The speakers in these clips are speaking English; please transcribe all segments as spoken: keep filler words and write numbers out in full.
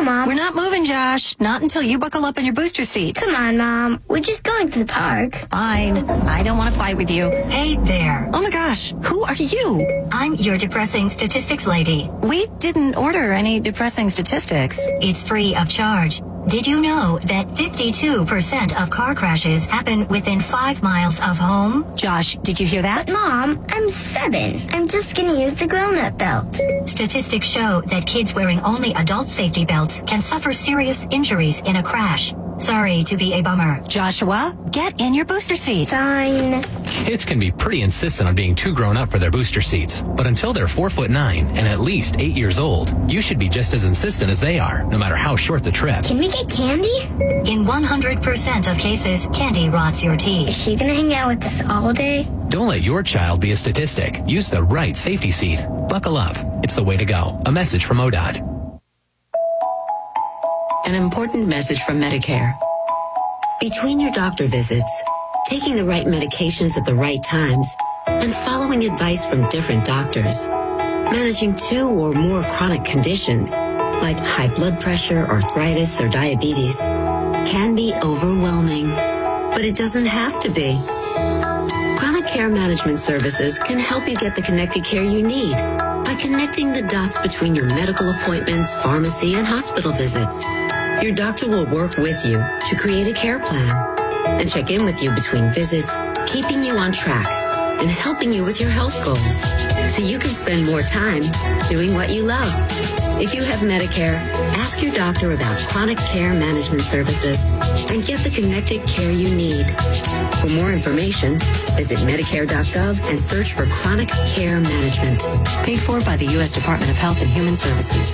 go, Mom. We're not moving, Josh. Not until you buckle up in your booster seat. Come on, Mom. We're just going to the park. Fine. I don't want to fight with you. Hey there. Oh my gosh. Who are you? I'm your depressing statistics lady. We didn't order any depressing statistics. It's free of charge. Did you know that fifty-two percent of car crashes happen within five miles of home? Josh, did you hear that? But Mom, I'm seven. I'm just going to use the grown-up belt. Statistics show that kids wearing only adult safety belts can suffer serious injuries in a crash. Sorry to be a bummer. Joshua, get in your booster seat. Fine. Kids can be pretty insistent on being too grown up for their booster seats. But until they're four foot nine and at least eight years old, you should be just as insistent as they are, no matter how short the trip. Can we get candy? In one hundred percent of cases, candy rots your Is teeth. she going to hang out with us all day? Don't let your child be a statistic. Use the right safety seat. Buckle up. It's the way to go. A message from O D O T. An important message from Medicare. Between your doctor visits, taking the right medications at the right times, and following advice from different doctors, managing two or more chronic conditions like high blood pressure, arthritis, or diabetes can be overwhelming, but it doesn't have to be. Chronic Care Management Services can help you get the connected care you need by connecting the dots between your medical appointments, pharmacy, and hospital visits. Your doctor will work with you to create a care plan and check in with you between visits, keeping you on track and helping you with your health goals so you can spend more time doing what you love. If you have Medicare, ask your doctor about Chronic Care Management Services and get the connected care you need. For more information, visit Medicare dot gov and search for Chronic Care Management. Paid for by the U S Department of Health and Human Services.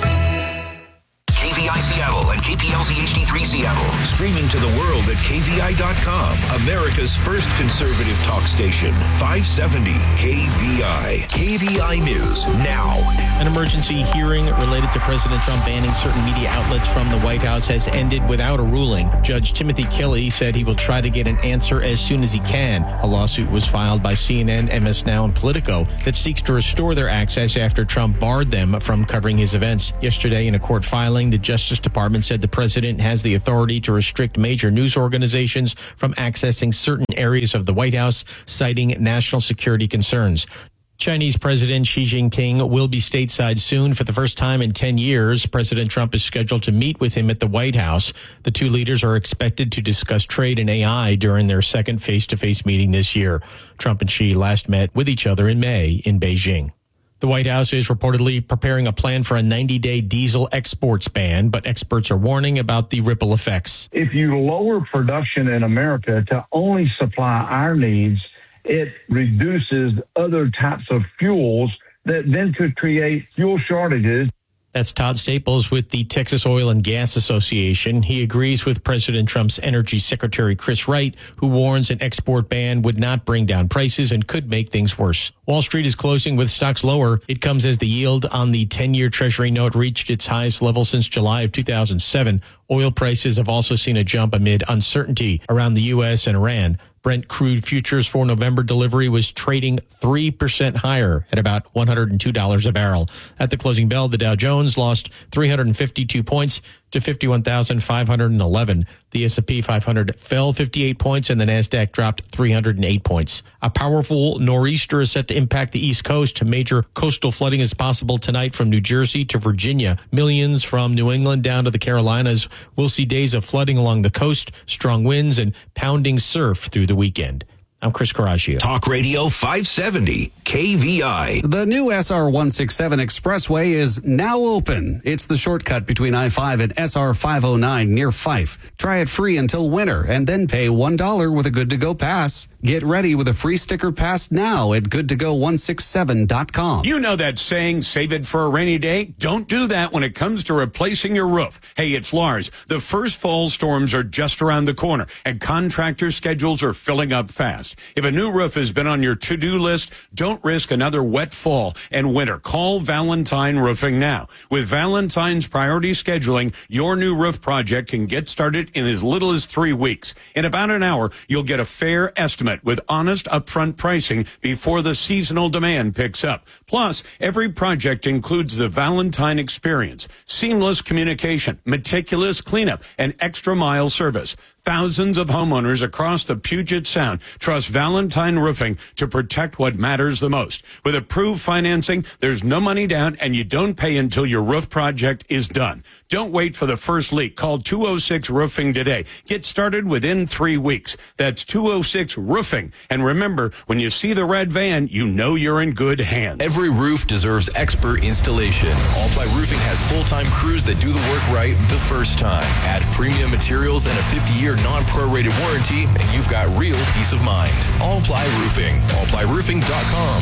K V I Seattle and K P L Z H D three Seattle. Streaming to the world at K V I dot com. America's first conservative talk station. five seventy K V I. K V I News now. An emergency hearing related to President Trump banning certain media outlets from the White House has ended without a ruling. Judge Timothy Kelly said he will try to get an answer as soon as he can. A lawsuit was filed by C N N, M S Now, and Politico that seeks to restore their access after Trump barred them from covering his events. Yesterday, in a court filing, the Justice Department said the president has the authority to restrict major news organizations from accessing certain areas of the White House, citing national security concerns. Chinese President Xi Jinping will be stateside soon for the first time in ten years. President Trump is scheduled to meet with him at the White House. The two leaders are expected to discuss trade and A I during their second face-to-face meeting this year. Trump and Xi last met with each other in May in Beijing. The White House is reportedly preparing a plan for a ninety-day diesel exports ban, but experts are warning about the ripple effects. If you lower production in America to only supply our needs, it reduces other types of fuels that then could create fuel shortages. That's Todd Staples with the Texas Oil and Gas Association. He agrees with President Trump's Energy Secretary Chris Wright, who warns an export ban would not bring down prices and could make things worse. Wall Street is closing with stocks lower. It comes as the yield on the ten-year Treasury note reached its highest level since July of two thousand seven. Oil prices have also seen a jump amid uncertainty around the U S and Iran. Brent crude futures for November delivery was trading three percent higher at about one hundred two dollars a barrel. At the closing bell, the Dow Jones lost three hundred fifty-two points to fifty-one thousand five hundred eleven. The S and P five hundred fell fifty-eight points and the NASDAQ dropped three hundred eight points. A powerful nor'easter is set to impact the East Coast. Major coastal flooding is possible tonight from New Jersey to Virginia. Millions from New England down to the Carolinas will see days of flooding along the coast, strong winds, and pounding surf through the weekend. I'm Chris Coraggio. Talk Radio five seventy K V I. The new S R one sixty-seven Expressway is now open. It's the shortcut between I five and S R five oh nine near Fife. Try it free until winter and then pay one dollar with a Good to Go pass. Get ready with a free sticker pass now at good to go one sixty-seven dot com. You know that saying, save it for a rainy day? Don't do that when it comes to replacing your roof. Hey, it's Lars. The first fall storms are just around the corner, and contractor schedules are filling up fast. fast. If a new roof has been on your to-do list, don't risk another wet fall and winter. Call Valentine Roofing now. With Valentine's priority scheduling, your new roof project can get started in as little as three weeks. In about an hour, you'll get a fair estimate with honest upfront pricing before the seasonal demand picks up. Plus, every project includes the Valentine experience, seamless communication, meticulous cleanup, and extra mile service. Thousands of homeowners across the Puget Sound trust Valentine Roofing to protect what matters the most. With approved financing, there's no money down and you don't pay until your roof project is done. Don't wait for the first leak. Call two oh six Roofing today. Get started within three weeks. That's two oh six Roofing. And remember, when you see the red van, you know you're in good hands. Every roof deserves expert installation. All-Ply Roofing has full-time crews that do the work right the first time. Add premium materials and a fifty-year non-prorated warranty, and you've got real peace of mind. All-Ply Roofing. all ply roofing dot com.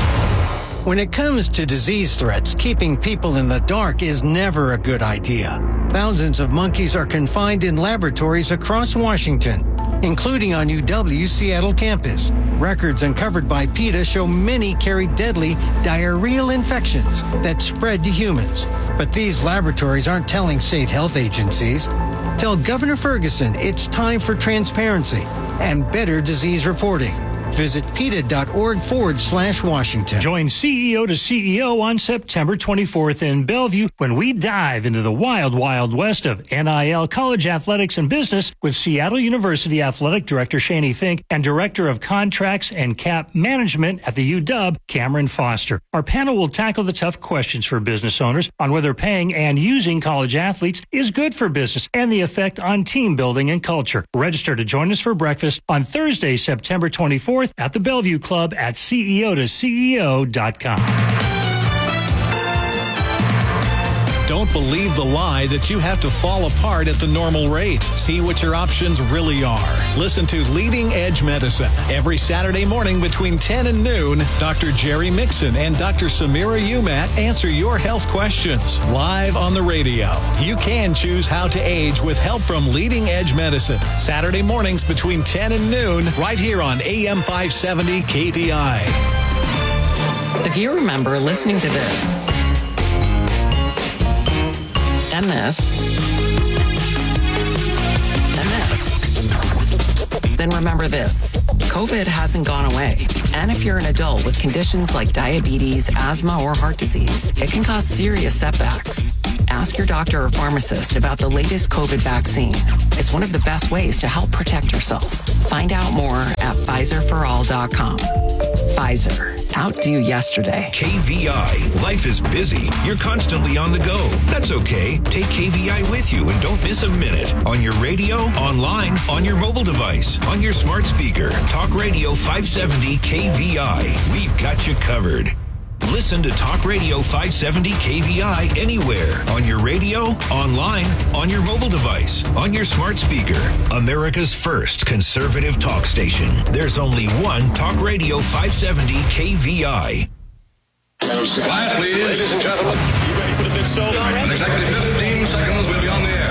When it comes to disease threats, keeping people in the dark is never a good idea. Thousands of monkeys are confined in laboratories across Washington, including on U W's Seattle campus. Records uncovered by PETA show many carry deadly diarrheal infections that spread to humans. But these laboratories aren't telling state health agencies. Tell Governor Ferguson it's time for transparency and better disease reporting. Visit PETA.org forward slash Washington. Join C E O to C E O on September twenty-fourth in Bellevue when we dive into the wild, wild west of N I L, college athletics, and business with Seattle University Athletic Director Shani Fink and Director of Contracts and Cap Management at the U W, Cameron Foster. Our panel will tackle the tough questions for business owners on whether paying and using college athletes is good for business and the effect on team building and culture. Register to join us for breakfast on Thursday, September twenty-fourth at the Bellevue Club at C E O to C E O dot com. Don't believe the lie that you have to fall apart at the normal rate. See what your options really are. Listen to Leading Edge Medicine every Saturday morning between ten and noon. Doctor Jerry Mixon and Doctor Samira Umat answer your health questions live on the radio. You can choose how to age with help from Leading Edge Medicine. Saturday mornings between ten and noon right here on A M five seventy K V I. If you remember listening to this, and this, and this, then remember this. COVID hasn't gone away. And if you're an adult with conditions like diabetes, asthma, or heart disease, it can cause serious setbacks. Ask your doctor or pharmacist about the latest COVID vaccine. It's one of the best ways to help protect yourself. Find out more at Pfizer for all dot com. Pfizer. Outdo yesterday. K V I. Life is busy. You're constantly on the go. That's okay. Take K V I with you and don't miss a minute. On your radio, online, on your mobile device, on your smart speaker. Talk Radio five seventy K V I. We've got you covered. Listen to Talk Radio five seventy K V I anywhere. On your radio, online, on your mobile device, on your smart speaker. America's first conservative talk station. There's only one Talk Radio five seventy K V I. Quiet, please. Ladies and gentlemen, you ready for the big show? In exactly fifteen seconds, we'll be on the air.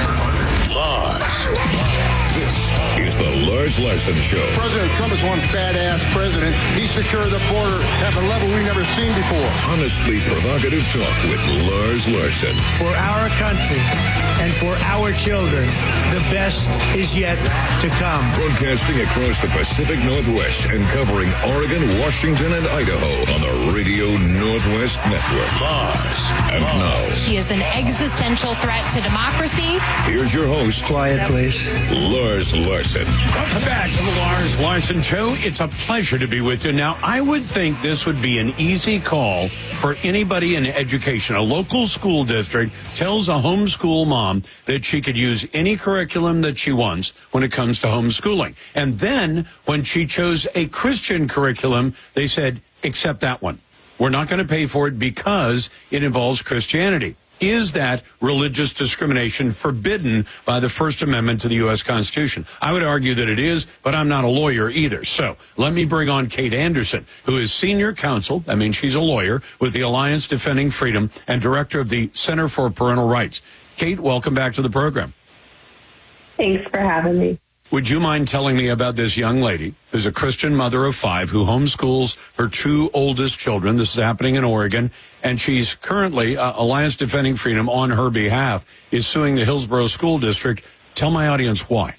Lars. This is the Lars Larson Show. President Trump is one badass president. He secured the border at a level we've never seen before. Honestly provocative talk with Lars Larson. For our country and for our children, the best is yet to come. Broadcasting across the Pacific Northwest and covering Oregon, Washington, and Idaho on the Radio Northwest Network. Lars. And now. He is an existential threat to democracy. Here's your host. Quiet, please. Lars Larson. Welcome back to the Lars Larson Show. It's a pleasure to be with you. Now, I would think this would be an easy call for anybody in education. A local school district tells a homeschool mom that she could use any curriculum that she wants when it comes to homeschooling. And then when she chose a Christian curriculum, they said, accept that one. We're not going to pay for it because it involves Christianity. Is that religious discrimination forbidden by the First Amendment to the U S Constitution? I would argue that it is, but I'm not a lawyer either. So let me bring on Kate Anderson, who is senior counsel, I mean, she's a lawyer, with the Alliance Defending Freedom and director of the Center for Parental Rights. Kate, welcome back to the program. Thanks for having me. would you mind telling me about this young lady who's a Christian mother of five who homeschools her two oldest children? This is happening in Oregon, and she's currently, uh, Alliance Defending Freedom on her behalf is suing the Hillsborough School District. Tell my audience why.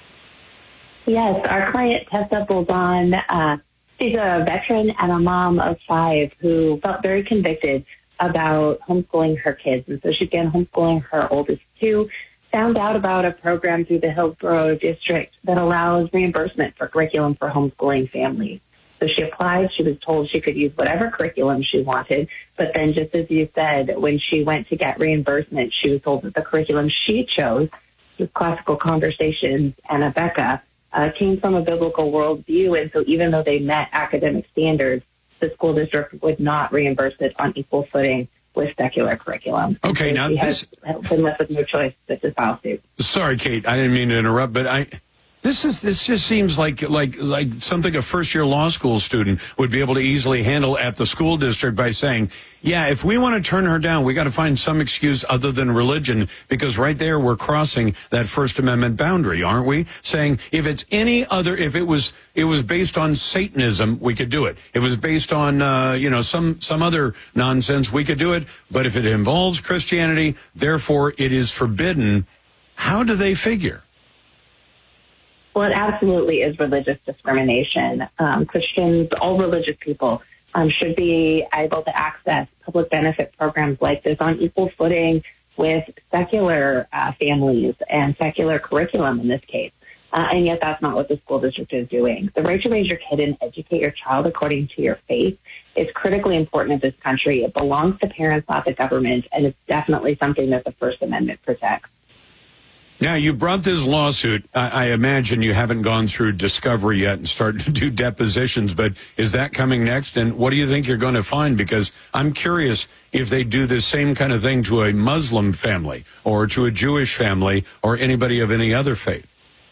Yes, our client, Tessa Bolzon, uh, she's a veteran and a mom of five who felt very convicted about homeschooling her kids. And so she began homeschooling her oldest two, found out about a program through the Hillsborough District that allows reimbursement for curriculum for homeschooling families. So she applied. She was told she could use whatever curriculum she wanted. But then, just as you said, when she went to get reimbursement, she was told that the curriculum she chose, was Classical Conversations and Abeka, uh, came from a biblical worldview. And so even though they met academic standards, the school district would not reimburse it on equal footing with secular curriculum. Okay, so now she this... has been left with no choice but to file suit. Sorry, Kate, I didn't mean to interrupt, but I... This is this just seems like like like something a first year law school student would be able to easily handle at the school district by saying, yeah, if we want to turn her down, we got to find some excuse other than religion, because right there we're crossing that First Amendment boundary, aren't we? Saying if it's any other, if it was it was based on Satanism, we could do it. If it was based on uh, you know some some other nonsense, we could do it. But if it involves Christianity, therefore it is forbidden. How do they figure? Well, it absolutely is religious discrimination. Um, Christians, all religious people, um, should be able to access public benefit programs like this on equal footing with secular uh, families and secular curriculum in this case. Uh, and yet that's not what the school district is doing. The right to raise your kid and educate your child according to your faith is critically important in this country. It belongs to parents, not the government, and it's definitely something that the First Amendment protects. Now, you brought this lawsuit. I, I imagine you haven't gone through discovery yet and started to do depositions, but is that coming next? And what do you think you're going to find? Because I'm curious if they do this same kind of thing to a Muslim family or to a Jewish family or anybody of any other faith.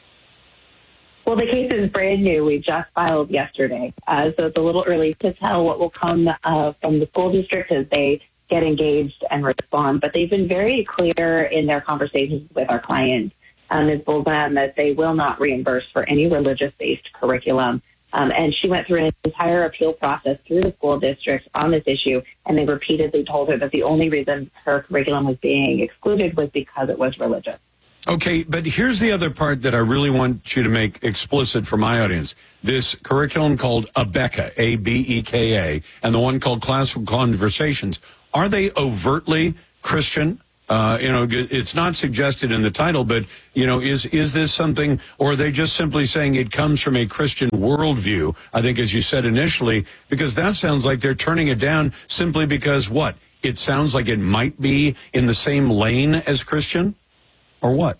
Well, the case is brand new. We just filed yesterday, uh, so it's a little early to tell what will come uh, from the school district as they get engaged and respond. But they've been very clear in their conversations with our client, um, Miz Bolzan, that they will not reimburse for any religious-based curriculum. Um, and she went through an entire appeal process through the school district on this issue, and they repeatedly told her that the only reason her curriculum was being excluded was because it was religious. Okay, but here's the other part that I really want you to make explicit for my audience. This curriculum called Abeka, A B E K A, and the one called Classical Conversations, are they overtly Christian? Uh, you know, it's not suggested in the title, but, you know, is is this something, or are they just simply saying it comes from a Christian worldview, I think, as you said initially, because that sounds like they're turning it down simply because, what, it sounds like it might be in the same lane as Christian, or what?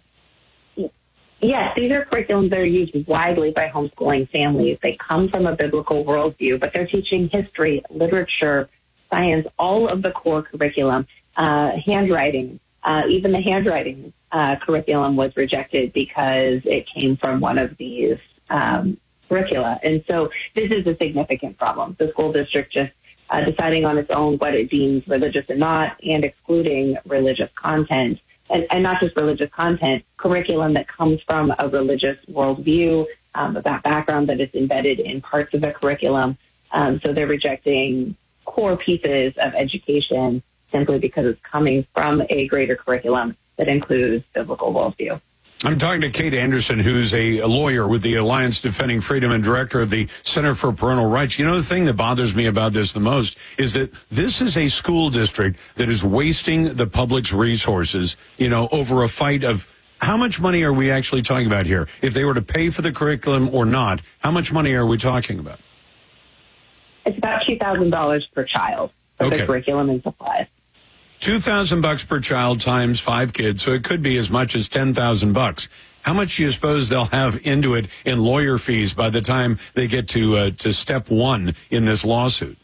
Yes, these are curriculums that are used widely by homeschooling families. They come from a biblical worldview, but they're teaching history, literature, science, all of the core curriculum, uh, handwriting. Uh, even the handwriting uh, curriculum was rejected because it came from one of these um, curricula. And so this is a significant problem. The school district just uh, deciding on its own what it deems religious or not, and excluding religious content. And, and not just religious content, curriculum that comes from a religious worldview, um, that background that is embedded in parts of the curriculum. Um, so they're rejecting core pieces of education simply because it's coming from a greater curriculum that includes biblical worldview. I'm talking to Kate Anderson, who's a, a lawyer with the Alliance Defending Freedom and director of the Center for Parental Rights. You know, the thing that bothers me about this the most is that this is a school district that is wasting the public's resources, you know, over a fight of how much money are we actually talking about here? If they were to pay for the curriculum or not, how much money are we talking about? It's about two thousand dollars per child for Okay. the curriculum and supplies. Two thousand bucks per child times five kids, so it could be as much as ten thousand bucks. How much do you suppose they'll have into it in lawyer fees by the time they get to uh, to step one in this lawsuit?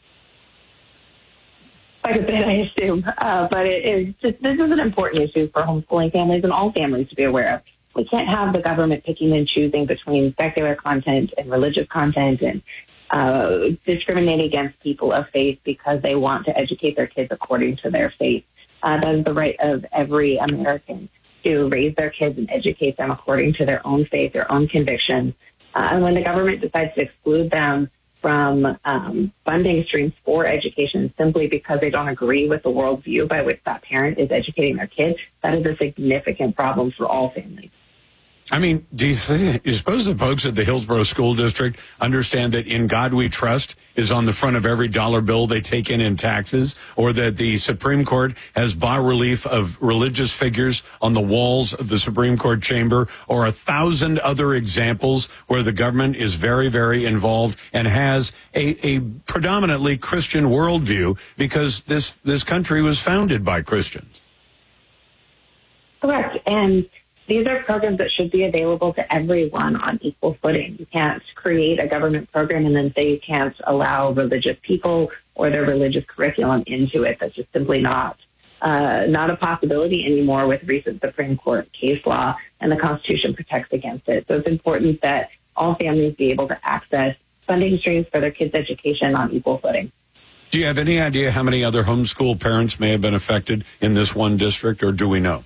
Quite a bit, I assume. Uh, but it is just, this is an important issue for homeschooling families and all families to be aware of. We can't have the government picking and choosing between secular content and religious content and uh, discriminating against people of faith because they want to educate their kids according to their faith. Uh, that is the right of every American. to raise their kids and educate them according to their own faith, their own convictions. Uh, and when the government decides to exclude them from um, funding streams for education simply because they don't agree with the worldview by which that parent is educating their kids, that is a significant problem for all families. I mean, do you, think, you suppose the folks at the Hillsborough School District understand that In God We Trust is on the front of every dollar bill they take in in taxes, or that the Supreme Court has bas-relief of religious figures on the walls of the Supreme Court chamber, or a thousand other examples where the government is very, very involved and has a, a predominantly Christian worldview because this, this country was founded by Christians? Correct. And these are programs that should be available to everyone on equal footing. You can't create a government program and then say you can't allow religious people or their religious curriculum into it. That's just simply not uh, not a possibility anymore with recent Supreme Court case law, and the Constitution protects against it. So it's important that all families be able to access funding streams for their kids' education on equal footing. Do you have any idea how many other homeschool parents may have been affected in this one district, or do we know?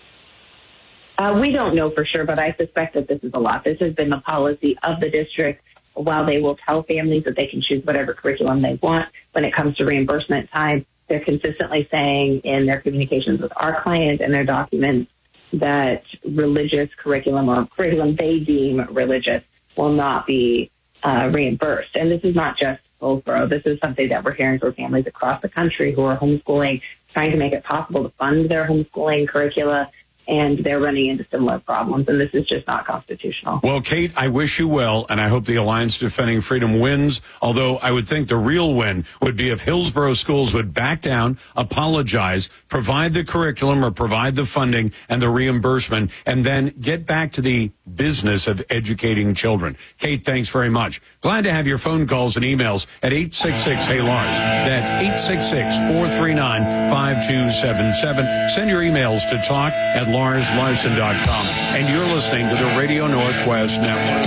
Uh, we don't know for sure, but I suspect that this is a lot. This has been the policy of the district. While they will tell families that they can choose whatever curriculum they want, when it comes to reimbursement time, they're consistently saying in their communications with our client and their documents that religious curriculum or curriculum they deem religious will not be uh, reimbursed. And this is not just Hillsborough. This is something that we're hearing from families across the country who are homeschooling, trying to make it possible to fund their homeschooling curricula, and they're running into similar problems, and this is just not constitutional. Well, Kate, I wish you well, and I hope the Alliance Defending Freedom wins, although I would think the real win would be if Hillsborough schools would back down, apologize, provide the curriculum or provide the funding and the reimbursement, and then get back to the business of educating children. Kate, thanks very much. Glad to have your phone calls and emails at eight six six, hey Lars. That's eight six six, four three nine, five two seven seven. Send your emails to talk at lars larson dot com. And you're listening to the Radio Northwest Network.